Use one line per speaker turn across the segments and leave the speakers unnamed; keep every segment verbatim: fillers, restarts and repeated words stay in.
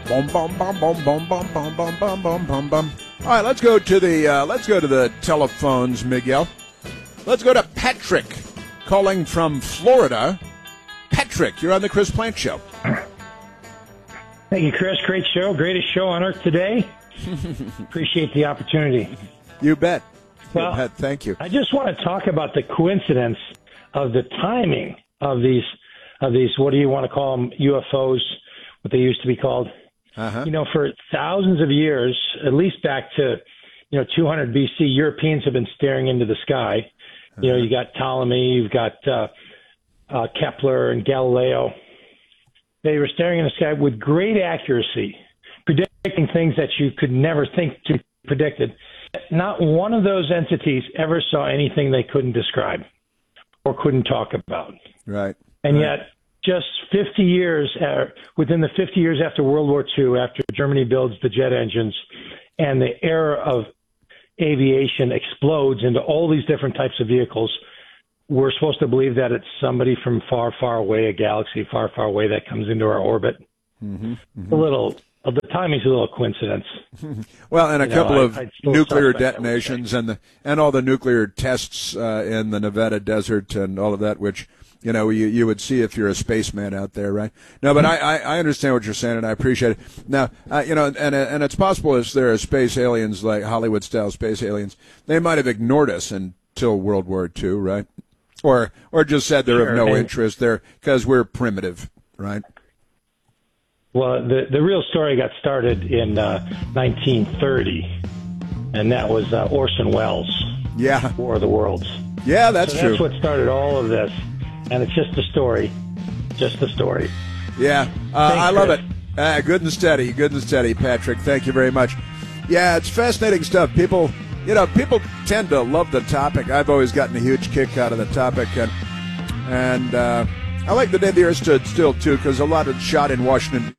Boom, boom, boom, boom, boom, boom, boom, boom, boom, boom, boom, boom. All right, let's go to the uh, let's go to the telephones, Miguel. Let's go to Patrick, calling from Florida. Patrick, you're on the Chris Plante Show.
Thank you, Chris. Great show. Greatest show on earth today. Appreciate the opportunity.
You bet.
Well,
you bet. Thank you.
I just want to talk about the coincidence of the timing of these, of these. What do you want to call them? U F Os, what they used to be called.
Uh-huh.
You know, for thousands of years, at least back to, you know, two hundred B C, Europeans have been staring into the sky. Uh-huh. You know, you got Ptolemy, you've got uh, uh, Kepler and Galileo. They were staring in the sky with great accuracy, predicting things that you could never think to predicted. Not one of those entities ever saw anything they couldn't describe or couldn't talk about.
Right.
And
right.
yet, just fifty years, uh, within the fifty years after World War Two, after Germany builds the jet engines and the era of aviation explodes into all these different types of vehicles, we're supposed to believe that it's somebody from far, far away, a galaxy far, far away that comes into our orbit.
Mm-hmm, mm-hmm.
A little, the timing's a little coincidence.
Well, and a
you
couple
know,
of
I,
nuclear detonations and the and all the nuclear tests uh, in the Nevada desert and all of that, which you know you you would see if you're a spaceman out there, right? No, but I, I, I understand what you're saying and I appreciate it. Now, uh, you know, and and it's possible if there are space aliens like Hollywood-style space aliens, they might have ignored us until World War Two, right? Or or just said they're
sure,
of no
and,
interest there because we're primitive, right?
Well, the the real story got started in uh, nineteen thirty, and that was uh, Orson Welles.
Yeah,
War of the Worlds.
Yeah, that's
so
true.
That's what started all of this, and it's just a story, just a story.
Yeah, uh,
Thanks,
I love
Chris.
it. Uh, good and steady, good and steady, Patrick. Thank you very much. Yeah, it's fascinating stuff. People. You know, people tend to love the topic. I've always gotten a huge kick out of the topic. And, and uh, I like the day the Earth stood still, too, because a lot of shot in Washington.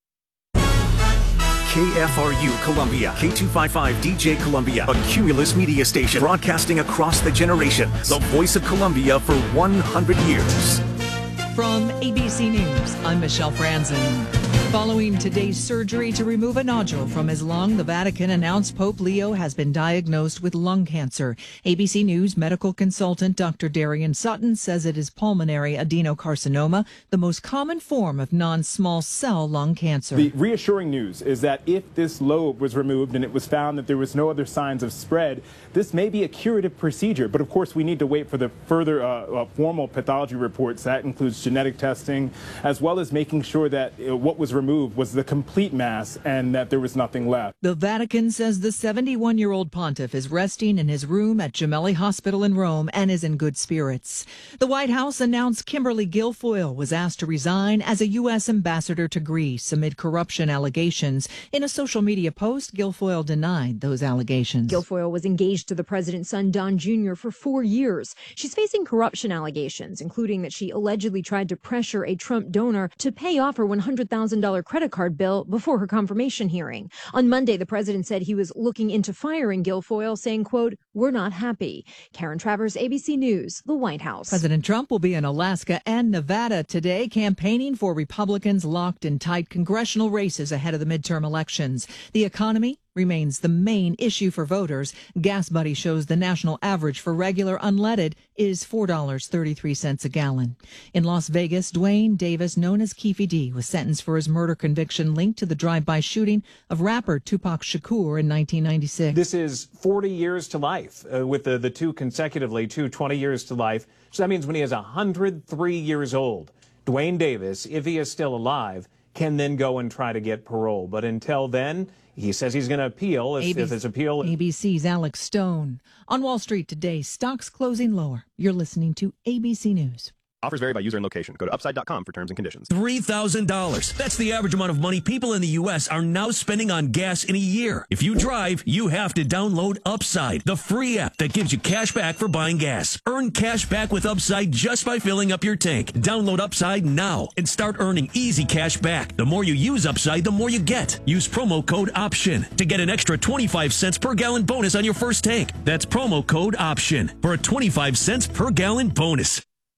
K F R U Columbia, K two fifty-five D J Columbia, a Cumulus media station broadcasting across the generations. The voice of Columbia for one hundred years.
From A B C News, I'm Michelle Franzen. Following today's surgery to remove a nodule from his lung, the Vatican announced Pope Leo has been diagnosed with lung cancer. A B C News medical consultant Doctor Darian Sutton says it is pulmonary adenocarcinoma, the most common form of non-small cell lung cancer.
The reassuring news is that if this lobe was removed and it was found that there was no other signs of spread, this may be a curative procedure. But of course, we need to wait for the further uh, uh, formal pathology reports. That includes genetic testing, as well as making sure that uh, what was removed was the complete mass and that there was nothing left.
The Vatican says the seventy-one-year-old pontiff is resting in his room at Gemelli Hospital in Rome and is in good spirits. The White House announced Kimberly Guilfoyle was asked to resign as a U S ambassador to Greece amid corruption allegations. In a social media post, Guilfoyle denied those allegations.
Guilfoyle was engaged to the president's son, Don Junior, for four years. She's facing corruption allegations, including that she allegedly tried to pressure a Trump donor to pay off her one hundred thousand dollars credit card bill before her confirmation hearing. On Monday, the president said he was looking into firing Guilfoyle, saying, quote, "We're not happy." Karen Travers, A B C News, the White House.
President Trump will be in Alaska and Nevada today, campaigning for Republicans locked in tight congressional races ahead of the midterm elections. The economy remains the main issue for voters. Gas Buddy shows the national average for regular unleaded is four dollars and thirty-three cents a gallon. In Las Vegas, Dwayne Davis, known as Keefe D, was sentenced for his murder conviction linked to the drive-by shooting of rapper Tupac Shakur in nineteen ninety-six.
This is forty years to life, uh, with the, the two consecutively, two twenty years to life. So that means when he is one hundred three years old, Dwayne Davis, if he is still alive, can then go and try to get parole. But until then, he says he's going to appeal if, if his appeal.
A B C's Alex Stone. On Wall Street today, stocks closing lower. You're listening to A B C News.
Offers vary by user and location. Go to upside dot com for terms and conditions.
three thousand dollars. That's the average amount of money people in the U S are now spending on gas in a year. If you drive, you have to download Upside, the free app that gives you cash back for buying gas. Earn cash back with Upside just by filling up your tank. Download Upside now and start earning easy cash back. The more you use Upside, the more you get. Use promo code OPTION to get an extra twenty-five cents per gallon bonus on your first tank. That's promo code OPTION for a twenty-five cents per gallon bonus.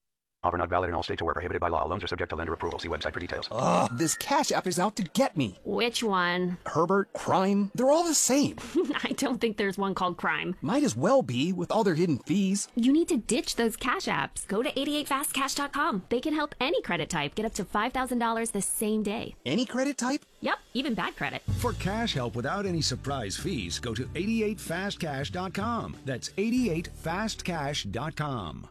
Offer not valid in all states or where prohibited by law. Loans are subject to lender approval. See website for details.
Ugh, this Cash App is out to get me.
Which one?
Herbert, Crime, they're all the same.
I don't think there's one called Crime.
Might as well be, with all their hidden fees.
You need to ditch those Cash Apps. Go to eighty-eight fast cash dot com. They can help any credit type get up to five thousand dollars the same day.
Any credit type?
Yep, even bad credit.
For cash help without any surprise fees, go to eighty-eight fast cash dot com. That's eighty-eight fast cash dot com.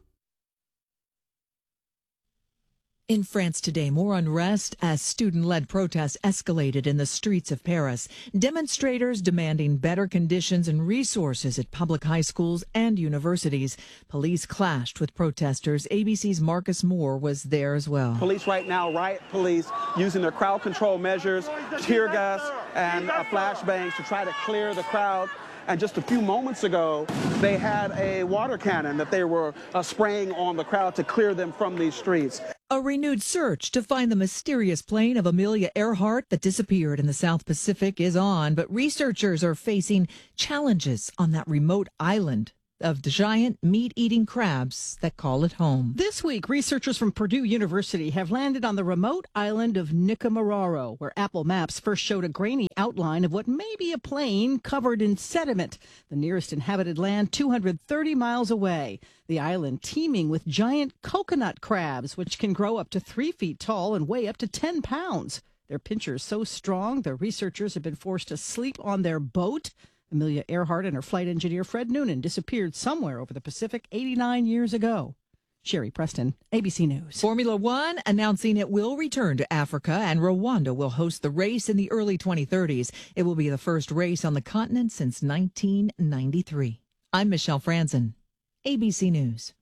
In France today, more unrest as student-led protests escalated in the streets of Paris. Demonstrators demanding better conditions and resources at public high schools and universities. Police clashed with protesters. A B C's Marcus Moore was there as well.
Police right now, riot police, using their crowd control measures, tear gas, and uh, flashbangs to try to clear the crowd. And just a few moments ago, they had a water cannon that they were uh, spraying on the crowd to clear them from these streets.
A renewed search to find the mysterious plane of Amelia Earhart that disappeared in the South Pacific is on, but researchers are facing challenges on that remote island of giant meat-eating crabs that call it home.
This week, researchers from Purdue University have landed on the remote island of Nikumaroro, where Apple Maps first showed a grainy outline of what may be a plane covered in sediment. The nearest inhabited land, two hundred thirty miles away. The island teeming with giant coconut crabs, which can grow up to three feet tall and weigh up to ten pounds. Their pinchers so strong, the researchers have been forced to sleep on their boat. Amelia Earhart and her flight engineer Fred Noonan disappeared somewhere over the Pacific eighty-nine years ago. Sherry Preston, A B C News.
Formula One announcing it will return to Africa, and Rwanda will host the race in the early twenty thirties. It will be the first race on the continent since nineteen ninety-three. I'm Michelle Franzen, A B C News.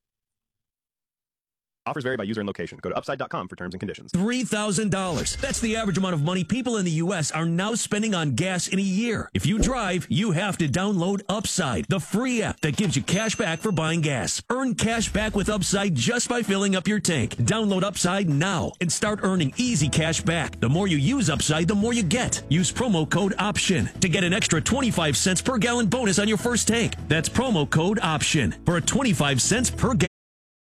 Offers vary by user and location. Go to upside dot com for terms and conditions.
three thousand dollars. That's the average amount of money people in the U S are now spending on gas in a year. If you drive, you have to download Upside, the free app that gives you cash back for buying gas. Earn cash back with Upside just by filling up your tank. Download Upside now and start earning easy cash back. The more you use Upside, the more you get. Use promo code OPTION to get an extra twenty-five cents per gallon bonus on your first tank. That's promo code OPTION for a twenty-five cents per gallon.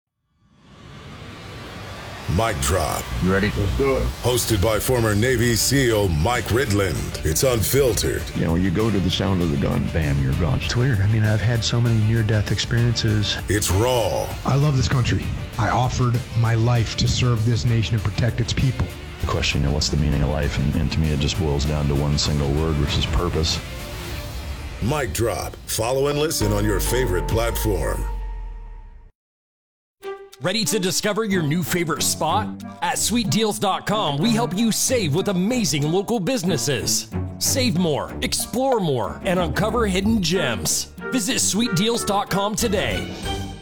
Mic Drop.
You ready? Let's do it.
Hosted by former Navy SEAL Mike Ridland. It's unfiltered.
You know, you go to the sound of the gun, bam, you're gone. It's weird. I mean, I've had so many near-death experiences.
It's raw.
I love this country. I offered my life to serve this nation and protect its people.
The question, you know, what's the meaning of life? And, and to me, it just boils down to one single word, which is purpose.
Mic Drop. Follow and listen on your favorite platform.
Ready to discover your new favorite spot? At sweet deals dot com, we help you save with amazing local businesses. Save more, explore more, and uncover hidden gems. Visit sweet deals dot com today.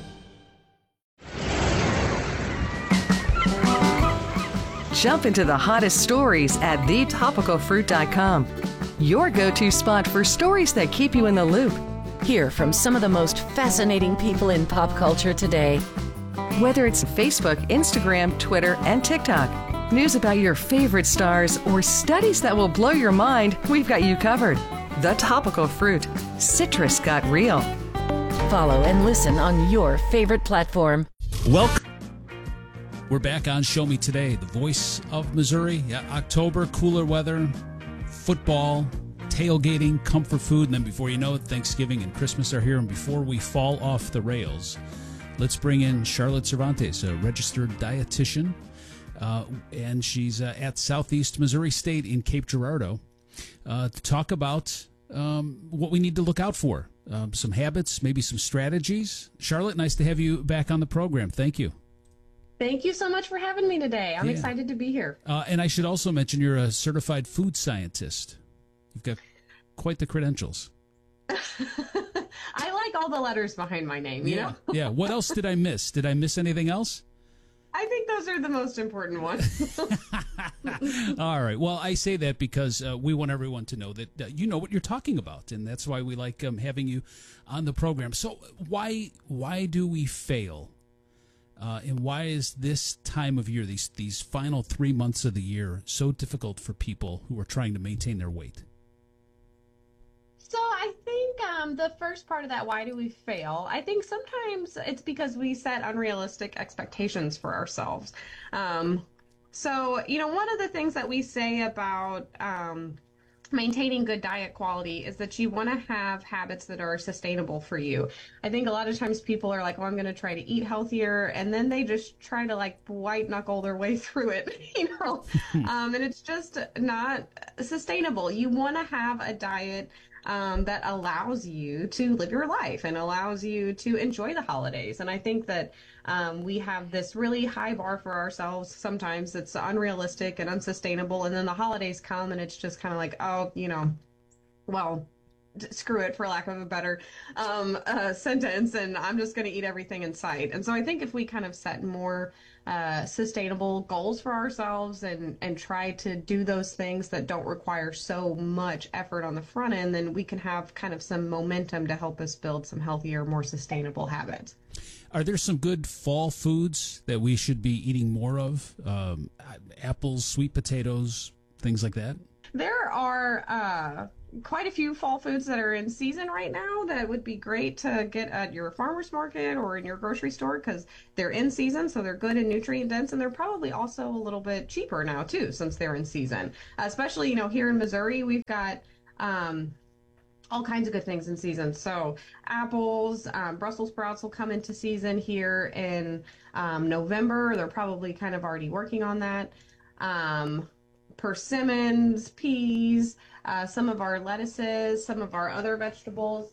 Jump into the hottest stories at the topical fruit dot com. Your go-to spot for stories that keep you in the loop.
Hear from some of the most fascinating people in pop culture today.
Whether it's Facebook, Instagram, Twitter, and TikTok, news about your favorite stars, or studies that will blow your mind, we've got you covered. The Topical Fruit. Citrus got real.
Follow and listen on your favorite platform.
Welcome. We're back on Show Me Today, the voice of Missouri. Yeah, October, cooler weather, football, tailgating, comfort food, and then before you know it, Thanksgiving and Christmas are here. And before we fall off the rails, let's bring in Charlotte Cervantes, a registered dietitian, uh, and she's uh, at Southeast Missouri State in Cape Girardeau uh, to talk about um, what we need to look out for, um, some habits, maybe some strategies. Charlotte, nice to have you back on the program. Thank you.
Thank you so much for having me today. I'm yeah. excited to be here.
Uh, and I should also mention you're a certified food scientist. You've got quite the credentials.
I like all the letters behind my name, you
yeah,
know?
yeah. What else did I miss? Did I miss anything else?
I think those are the most important ones.
All right. Well, I say that because uh, we want everyone to know that uh, you know what you're talking about, and that's why we like um, having you on the program. So why why do we fail? Uh, and why is this time of year, these these final three months of the year, so difficult for people who are trying to maintain their weight?
So I think um, the first part of that, why do we fail? I think sometimes it's because we set unrealistic expectations for ourselves. Um, so, you know, one of the things that we say about um, maintaining good diet quality is that you want to have habits that are sustainable for you. I think a lot of times people are like, well, I'm going to try to eat healthier, and then they just try to like white knuckle their way through it, you know, um, and it's just not sustainable. You want to have a diet Um, that allows you to live your life and allows you to enjoy the holidays. And I think that um, we have this really high bar for ourselves. Sometimes it's unrealistic and unsustainable. And then the holidays come and it's just kind of like, oh, you know, well, screw it, for lack of a better um, uh, sentence, and I'm just going to eat everything in sight. And so I think if we kind of set more uh, sustainable goals for ourselves and, and try to do those things that don't require so much effort on the front end, then we can have kind of some momentum to help us build some healthier, more sustainable habits.
Are there some good fall foods that we should be eating more of? Um, apples, sweet potatoes, things like that?
There are uh, quite a few fall foods that are in season right now that would be great to get at your farmer's market or in your grocery store because they're in season, so they're good and nutrient dense, and they're probably also a little bit cheaper now too since they're in season. Uh, especially, you know, here in Missouri, we've got um, all kinds of good things in season. So apples, um, Brussels sprouts will come into season here in um, November. They're probably kind of already working on that. Um, persimmons, peas, uh, some of our lettuces, some of our other vegetables.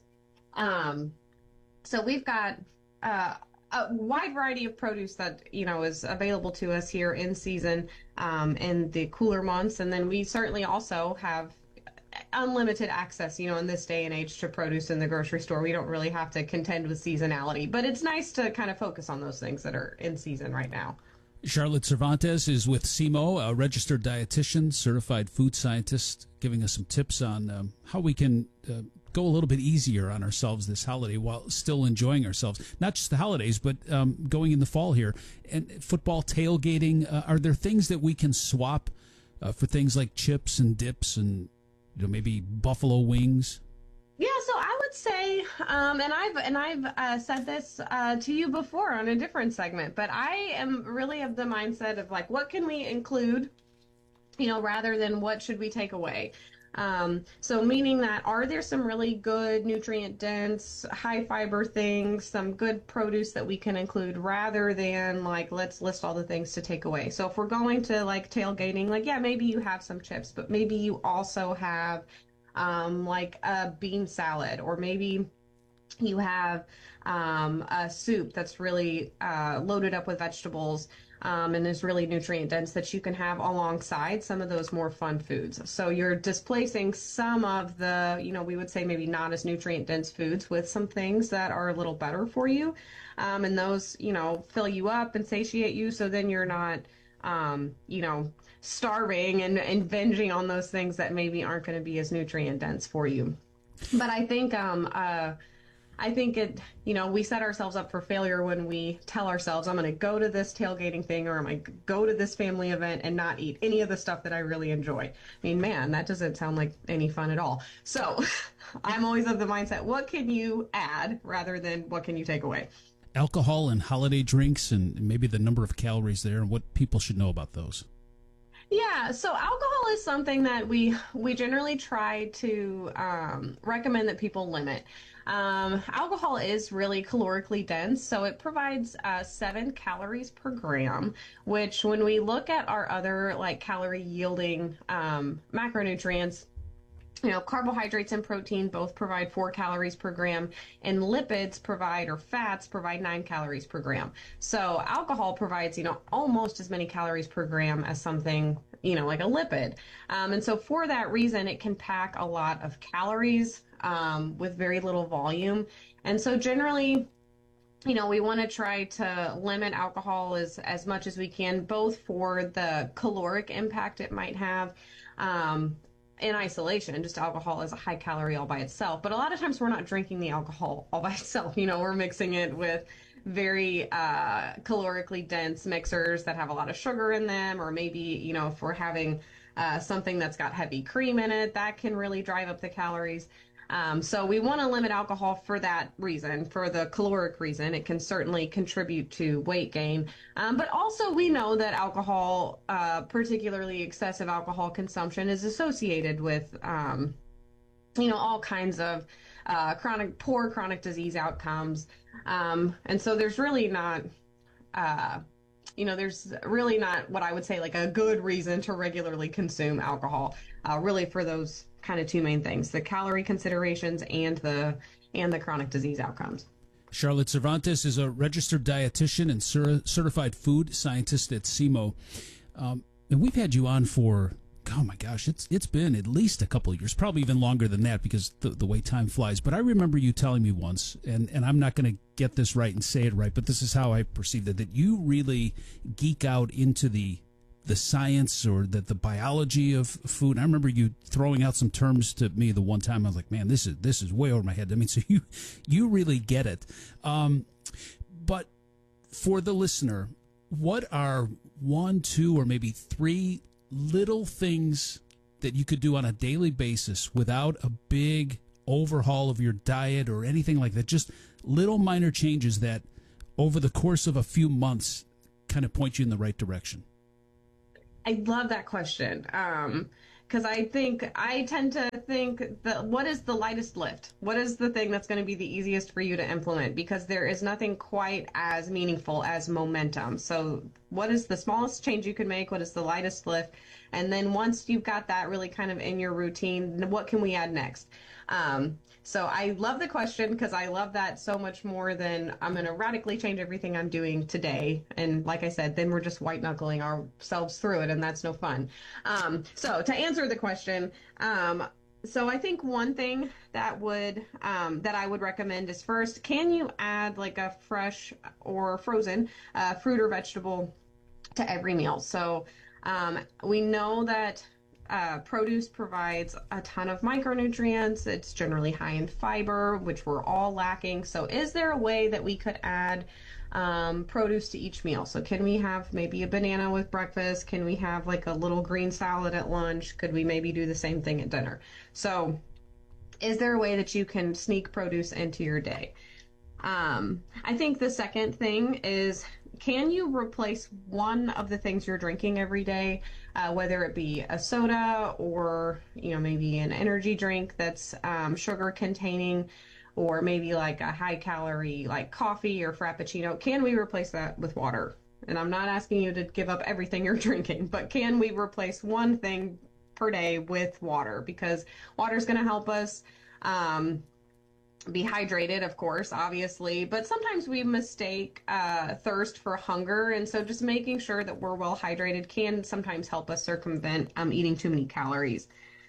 Um, so we've got uh, a wide variety of produce that, you know, is available to us here in season um, in the cooler months. And then we certainly also have unlimited access, you know, in this day and age to produce in the grocery store. We don't really have to contend with seasonality, but it's nice to kind of focus on those things that are in season right now.
Charlotte Cervantes is with S E M O, a registered dietitian, certified food scientist, giving us some tips on um, how we can uh, go a little bit easier on ourselves this holiday while still enjoying ourselves. Not just the holidays, but um, going in the fall here. And football, tailgating, uh, are there things that we can swap uh, for things like chips and dips and, you know, maybe buffalo wings?
Yeah, so I would say, um, and I've and I've uh, said this uh, to you before on a different segment, but I am really of the mindset of like, what can we include, you know, rather than what should we take away? Um, so meaning that, are there some really good nutrient dense, high fiber things, some good produce that we can include rather than like, let's list all the things to take away. So if we're going to like tailgating, like, yeah, maybe you have some chips, but maybe you also have um, like a bean salad, or maybe you have um, a soup that's really uh, loaded up with vegetables um, and is really nutrient dense that you can have alongside some of those more fun foods. So you're displacing some of the, you know, we would say maybe not as nutrient dense foods with some things that are a little better for you. Um, and those, you know, fill you up and satiate you. So then you're not, um, you know, starving and, and binging on those things that maybe aren't going to be as nutrient dense for you. But I think, um, uh, I think it, you know, we set ourselves up for failure when we tell ourselves, I'm going to go to this tailgating thing, or I'm going to go to this family event and not eat any of the stuff that I really enjoy. I mean, man, that doesn't sound like any fun at all. So I'm always of the mindset, what can you add rather than what can you take away?
Alcohol and holiday drinks, and maybe the number of calories there, and what people should know about those.
Yeah, so alcohol is something that we we generally try to um, recommend that people limit. Um, alcohol is really calorically dense, so it provides uh, seven calories per gram, which when we look at our other like calorie yielding um, macronutrients, you know, carbohydrates and protein both provide four calories per gram, and lipids provide, or fats provide nine calories per gram. So alcohol provides, you know, almost as many calories per gram as something, you know, like a lipid. Um, and so for that reason, it can pack a lot of calories um, with very little volume. And so generally, you know, we want to try to limit alcohol as, as much as we can, both for the caloric impact it might have, um, in isolation. Just alcohol is a high calorie all by itself, but a lot of times we're not drinking the alcohol all by itself. You know, we're mixing it with very uh, calorically dense mixers that have a lot of sugar in them, or maybe, you know, if we're having uh, something that's got heavy cream in it, that can really drive up the calories. Um, so we want to limit alcohol for that reason, for the caloric reason. It can certainly contribute to weight gain. Um, but also we know that alcohol, uh, particularly excessive alcohol consumption, is associated with, um, you know, all kinds of uh, chronic, poor chronic disease outcomes. Um, and so there's really not, uh, you know, there's really not what I would say like a good reason to regularly consume alcohol, uh, really for those kind of two main things, the calorie considerations and the and the chronic disease outcomes.
Charlotte Cervantes is a registered dietitian and cer- certified food scientist at S E M O. Um, and we've had you on for, oh my gosh, it's it's been at least a couple of years, probably even longer than that because the, the way time flies. But I remember you telling me once, and, and I'm not going to get this right and say it right, but this is how I perceived it, that you really geek out into the the science or the, the biology of food. I remember you throwing out some terms to me the one time. I was like, man, this is this is way over my head. I mean, so you you really get it. Um, but for the listener, what are one, two, or maybe three little things that you could do on a daily basis without a big overhaul of your diet or anything like that? Just little minor changes that over the course of a few months kind of point you in the right direction.
I love that question. Um, because I think I tend to think that what is the lightest lift? What is the thing that's going to be the easiest for you to implement? Because there is nothing quite as meaningful as momentum. So what is the smallest change you can make? What is the lightest lift? And then once you've got that really kind of in your routine, what can we add next? Um, so I love the question because I love that so much more than I'm going to radically change everything I'm doing today. And like I said, then we're just white knuckling ourselves through it, and that's no fun. Um, so to answer the question, um, so I think one thing that would um, that I would recommend is first, can you add like a fresh or frozen uh, fruit or vegetable to every meal? So um, we know that Uh, produce provides a ton of micronutrients. It's generally high in fiber, which we're all lacking. So is there a way that we could add um, produce to each meal? So can we have maybe a banana with breakfast? Can we have like a little green salad at lunch? Could we maybe do the same thing at dinner? So is there a way that you can sneak produce into your day? Um, I think the second thing is, can you replace one of the things you're drinking every day, uh, whether it be a soda or, you know, maybe an energy drink that's um, sugar containing, or maybe like a high calorie like coffee or frappuccino? Can we replace that with water? And I'm not asking you to give up everything you're drinking, but can we replace one thing per day with water? Because water is going to help us um, be hydrated, of course, obviously, but sometimes we mistake uh, thirst for hunger, and so just making sure that we're well hydrated can sometimes help us circumvent um, eating too many calories.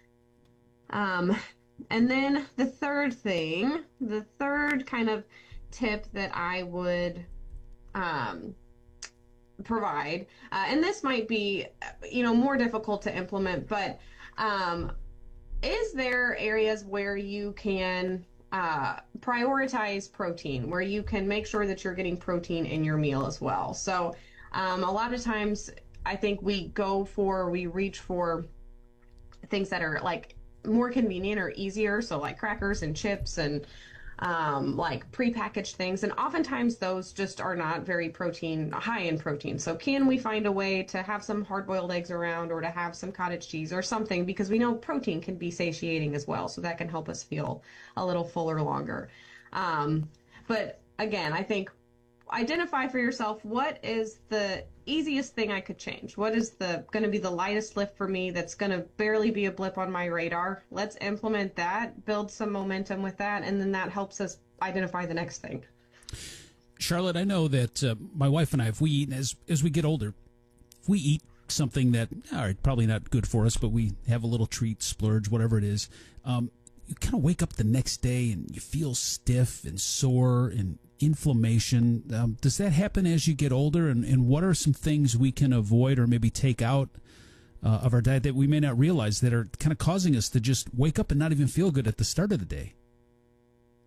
Um, and then the third thing, the third kind of tip that I would um, provide, uh, and this might be, you know, more difficult to implement, but um, is there areas where you can Uh, prioritize protein, where you can make sure that you're getting protein in your meal as well? So um, a lot of times I think we go for, we reach for things that are like more convenient or easier. So like crackers and chips and um, like prepackaged things. And oftentimes those just are not very protein, high in protein. So can we find a way to have some hard-boiled eggs around, or to have some cottage cheese or something? Because we know protein can be satiating as well. So that can help us feel a little fuller longer. Um, but again, I think identify for yourself, what is the easiest thing I could change? What is the going to be the lightest lift for me that's going to barely be a blip on my radar? Let's implement that, build some momentum with that, and then that helps us identify the next thing.
Charlotte, I know that uh, my wife and I, if we eat, as as we get older, if we eat something that, all right, probably not good for us, but we have a little treat, splurge, whatever it is, um, you kind of wake up the next day and you feel stiff and sore and inflammation. Um, does that happen as you get older? And, and what are some things we can avoid or maybe take out uh, of our diet that we may not realize that are kind of causing us to just wake up and not even feel good at the start of the day?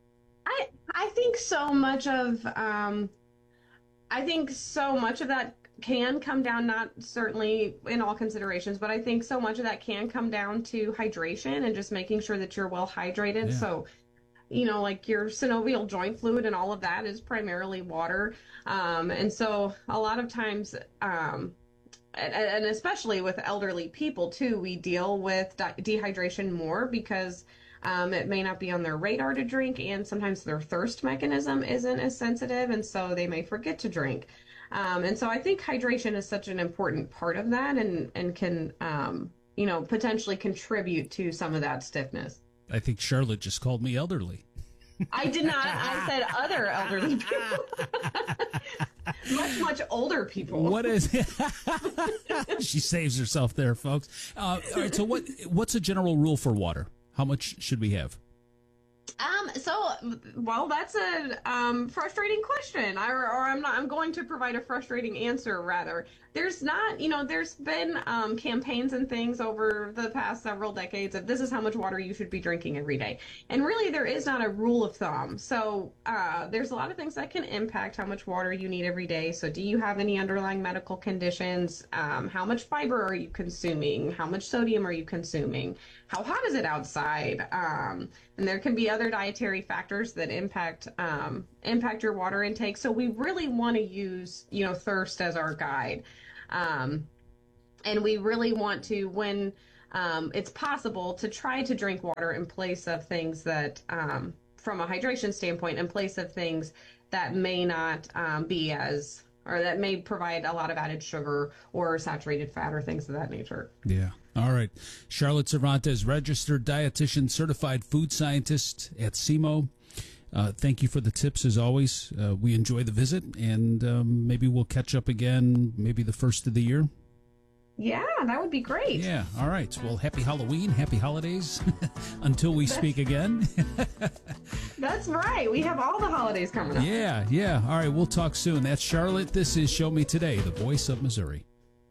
I I think so much of um, I think so much of that can come down, not certainly in all considerations, but I think so much of that can come down to hydration and just making sure that you're well hydrated.
Yeah.
So, you know, like your synovial joint fluid and all of that is primarily water. Um, and so a lot of times, um, and, and especially with elderly people too, we deal with de- dehydration more because um, it may not be on their radar to drink, and sometimes their thirst mechanism isn't as sensitive, and so they may forget to drink. Um, and so I think hydration is such an important part of that, and, and can, um, you know, potentially contribute to some of that stiffness.
I think Charlotte just called me elderly.
I did not. I said other elderly people. much, much older people.
What is She saves herself there, folks. Uh, all right, so what? what's a general rule for water? How much should we have?
Um, so, well, that's a um, frustrating question, I, or I'm not, I'm going to provide a frustrating answer, rather. There's not, you know, there's been um, campaigns and things over the past several decades of this is how much water you should be drinking every day. And really, there is not a rule of thumb. So, uh, there's a lot of things that can impact how much water you need every day. So, do you have any underlying medical conditions? Um, how much fiber are you consuming? How much sodium are you consuming? How hot is it outside? Um, and there can be other dietary factors that impact um, impact your water intake. So we really want to use, you know, thirst as our guide. Um, and we really want to, when um, it's possible, to try to drink water in place of things that, um, from a hydration standpoint, in place of things that may not um, be as, or that may provide a lot of added sugar or saturated fat or things of that nature.
Yeah. All right. Charlotte Cervantes, registered dietitian, certified food scientist at S E M O. Uh, thank you for the tips, as always. Uh, we enjoy the visit, and um, maybe we'll catch up again maybe the first of the year.
Yeah, that would be great.
Yeah. All right. Well, happy Halloween, happy holidays until we speak again.
That's right. We have all the holidays coming up.
Yeah, yeah. All right. We'll talk soon. That's Charlotte. This is Show Me Today, the voice of Missouri.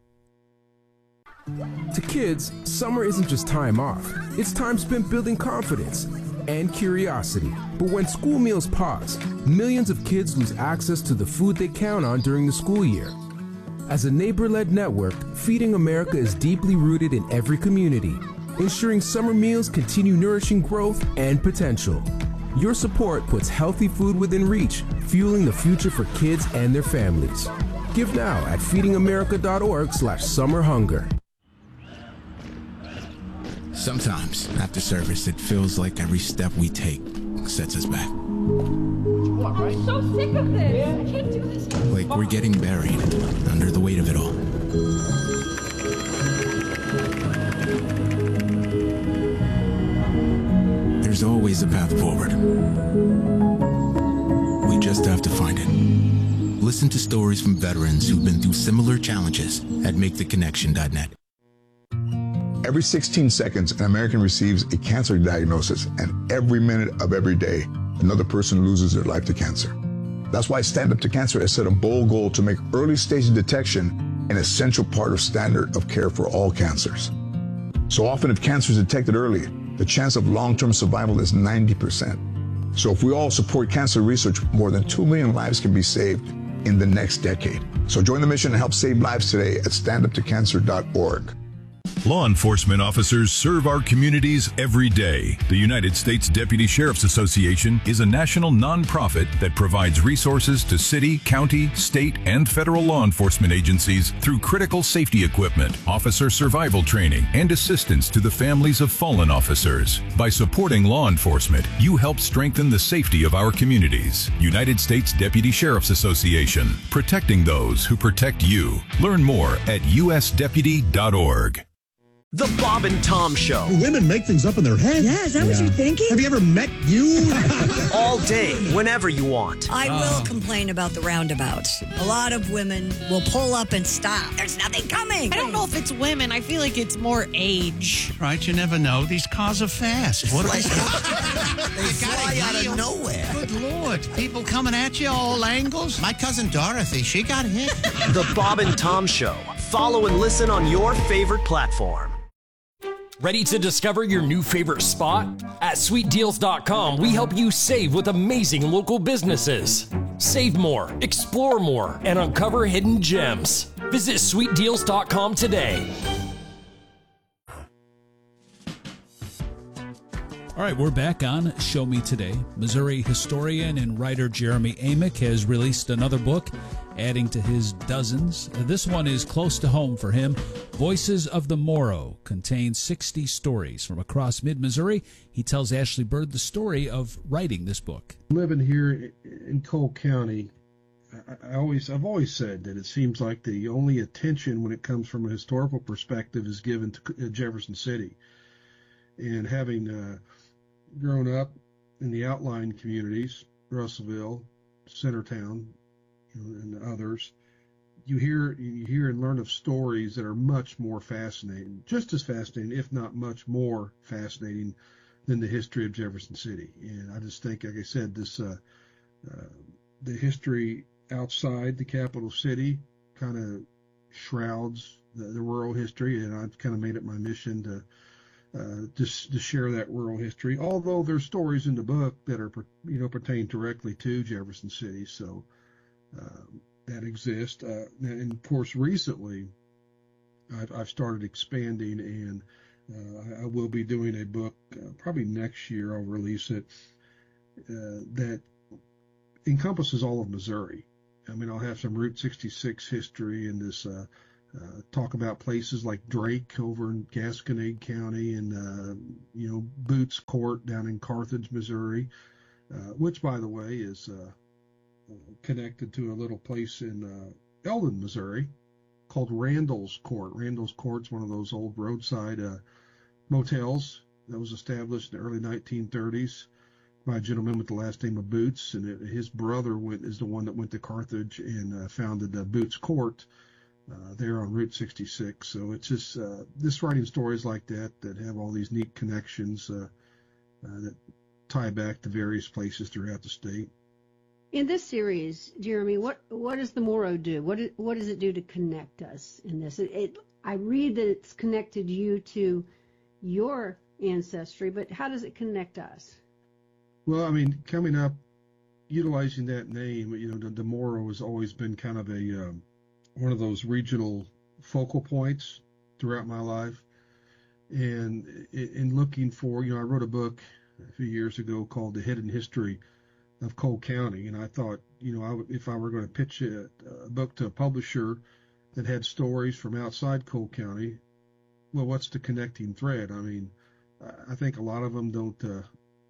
To kids, summer isn't just time off. It's time spent building confidence and curiosity. But when school meals pause, millions of kids lose access to the food they count on during the school year. As a neighbor-led network, Feeding America is deeply rooted in every community, ensuring summer meals continue nourishing growth and potential. Your support puts healthy food within reach, fueling the future for kids and their families. Give now at feeding america dot org slash summer hunger.
Sometimes, after service, it feels like every step we take sets us back.
I'm so sick of this. I can't do this.
Like we're getting buried under the weight of it all. There's always a path forward. We just have to find it. Listen to stories from veterans who've been through similar challenges at make the connection dot net.
Every sixteen seconds, an American receives a cancer diagnosis, and every minute of every day, another person loses their life to cancer. That's why Stand Up to Cancer has set a bold goal to make early stage detection an essential part of standard of care for all cancers. So often, if cancer is detected early, the chance of long-term survival is ninety percent. So if we all support cancer research, more than two million lives can be saved in the next decade. So join the mission and help save lives today at stand up to cancer dot org.
Law enforcement officers serve our communities every day. The United States Deputy Sheriff's Association is a national nonprofit that provides resources to city, county, state, and federal law enforcement agencies through critical safety equipment, officer survival training, and assistance to the families of fallen officers. By supporting law enforcement, you help strengthen the safety of our communities. United States Deputy Sheriff's Association, protecting those who protect you. Learn more at U S deputy dot org.
The Bob and Tom Show.
Women make things up in their head.
Yeah, is that yeah. what you're thinking?
Have you ever met you?
All day, whenever you want.
I will uh. complain about the roundabouts. A lot of women will pull up and stop. There's nothing coming.
I don't know if it's women. I feel like it's more age.
Right, you never know. These cars are fast. What
They
fly
out of nowhere.
Good Lord. People coming at you all angles. My cousin Dorothy, she got hit.
The Bob and Tom Show. Follow and listen on your favorite platform.
Ready to discover your new favorite spot? At sweet deals dot com, we help you save with amazing local businesses. Save more, explore more, and uncover hidden gems. Visit sweet deals dot com today.
All right, we're back on Show Me Today. Missouri historian and writer Jeremy Amick has released another book, adding to his dozens. This one is close to home for him. Voices of the Moro contains sixty stories from across mid-Missouri. He tells Ashley Bird the story of writing this book.
Living here in Cole County, I always, I've always said that it seems like the only attention when it comes from a historical perspective is given to Jefferson City. And having uh, grown up in the outlying communities, Russellville, Centertown, you know, and others, you hear you hear and learn of stories that are much more fascinating, just as fascinating, if not much more fascinating, than the history of Jefferson City. And I just think, like I said, this uh, uh, the history outside the capital city kind of shrouds the, the rural history, and I've kind of made it my mission to. Uh, to, to share that rural history, although there's stories in the book that are, you know, pertain directly to Jefferson City, so um, that exist. Uh, and of course, recently, I've, I've started expanding, and uh, I will be doing a book uh, probably next year. I'll release it uh, that encompasses all of Missouri. I mean, I'll have some Route sixty-six history in this. Uh, Uh, talk about places like Drake over in Gasconade County, and uh, you know, Boots Court down in Carthage, Missouri, uh, which, by the way, is uh, connected to a little place in uh, Eldon, Missouri, called Randall's Court. Randall's Court's one of those old roadside uh, motels that was established in the early nineteen thirties by a gentleman with the last name of Boots, and it, his brother went, is the one that went to Carthage and uh, founded uh, Boots Court. Uh, there on Route sixty-six. So it's just uh, this writing stories like that that have all these neat connections uh, uh, that tie back to various places throughout the state.
In this series, Jeremy, what what does the Moro do? What is, what does it do to connect us in this? It, it, I read that it's connected you to your ancestry, but how does it connect us?
Well, I mean, coming up, utilizing that name, you know, the, the Moro has always been kind of a um, one of those regional focal points throughout my life. And in looking for, you know, I wrote a book a few years ago called The Hidden History of Cole County. And I thought, you know, I would, if I were going to pitch a, a book to a publisher that had stories from outside Cole County, well, what's the connecting thread? I mean, I think a lot of them don't uh,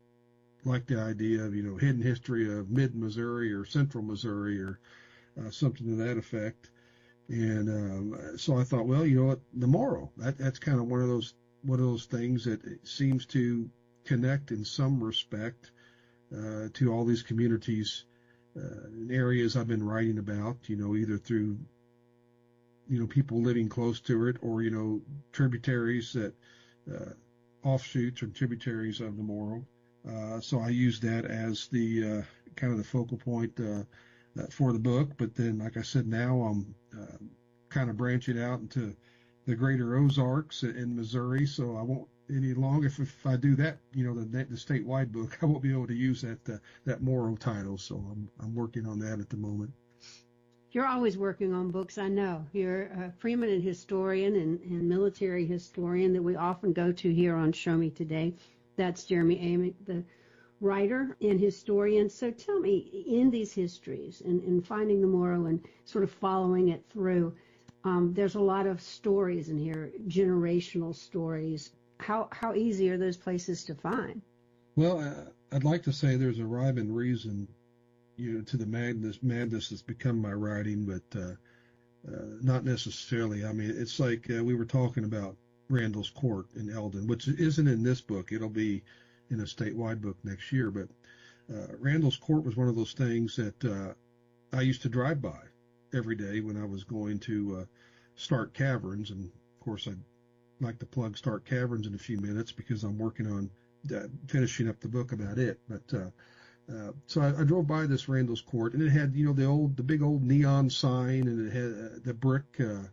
like the idea of, you know, hidden history of mid-Missouri or central Missouri or uh, something to that effect. And um, so I thought, well, you know what, the Moro, that, that's kind of one of those one of those things that seems to connect in some respect uh, to all these communities uh, and areas I've been writing about, you know, either through, you know, people living close to it or, you know, tributaries that, uh, offshoots or tributaries of the Moro. Uh, so I used that as the uh, kind of the focal point uh, uh, for the book. But then, like I said, now I'm uh, kind of branching out into the greater Ozarks in Missouri. So I won't any longer, if, if I do that, you know, the, the statewide book, I won't be able to use that uh, that Moro title. So I'm I'm working on that at the moment.
You're always working on books, I know. You're a preeminent historian and, and military historian that we often go to here on Show Me Today. That's Jeremy Amick, the writer and historian. So tell me, in these histories and, and finding the Moro and sort of following it through, um, there's a lot of stories in here, generational stories. How how easy are those places to find?
Well, uh, I'd like to say there's a rhyme and reason, you know, to the madness madness that's become my writing, but uh, uh, not necessarily. I mean, it's like uh, we were talking about Randall's Court in Eldon, which isn't in this book. It'll be in a statewide book next year. But uh, Randall's Court was one of those things that uh, I used to drive by every day when I was going to uh, Stark Caverns. And, of course, I'd like to plug Stark Caverns in a few minutes because I'm working on uh, finishing up the book about it. But uh, Uh, so I, I drove by this Randall's Court, and it had, you know, the old, the big old neon sign, and it had uh, the brick uh,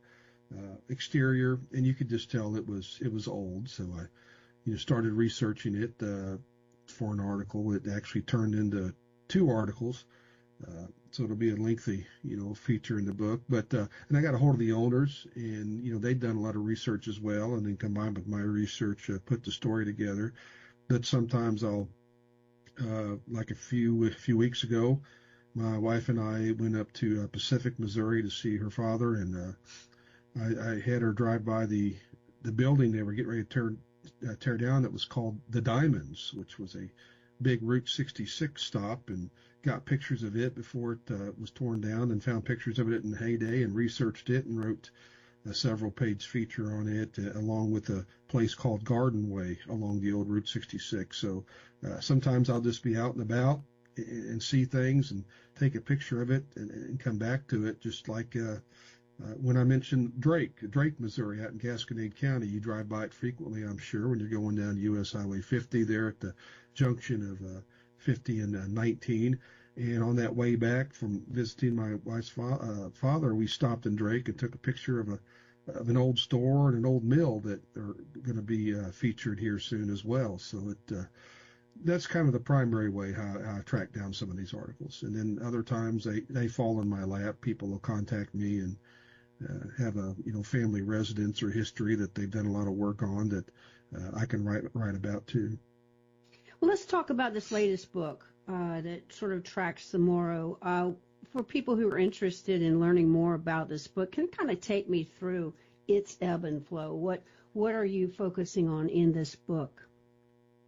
uh, exterior, and you could just tell it was it was old. So I, you know, started researching it uh, for an article. It actually turned into two articles. Uh, so it'll be a lengthy, you know, feature in the book. But uh, and I got a hold of the owners, and you know they'd done a lot of research as well, and then combined with my research, uh, put the story together. But sometimes I'll, uh, like a few a few weeks ago, my wife and I went up to uh, Pacific, Missouri, to see her father, and uh, I, I had her drive by the the building they were getting ready to tear uh, tear down. That was called the Diamonds, which was a big Route sixty-six stop, and got pictures of it before it uh, was torn down, and found pictures of it in the heyday, and researched it, and wrote a several page feature on it, uh, along with a place called Garden Way along the old Route sixty-six. So uh, sometimes I'll just be out and about and, and see things and take a picture of it and, and come back to it, just like uh, uh, when I mentioned Drake, Drake, Missouri, out in Gasconade County. You drive by it frequently, I'm sure, when you're going down U S Highway fifty there at the junction of uh, fifty and uh, nineteen. And on that way back from visiting my wife's fa- uh, father, we stopped in Drake and took a picture of a of an old store and an old mill that are going to be uh, featured here soon as well. So it uh, that's kind of the primary way how, how I track down some of these articles. And then other times they, they fall in my lap. People will contact me and uh, have a you know family residence or history that they've done a lot of work on that uh, I can write write about too.
Well, let's talk about this latest book uh, that sort of tracks the Moro. Uh, for people who are interested in learning more about this book, can you kind of take me through its ebb and flow? What what are you focusing on in this book?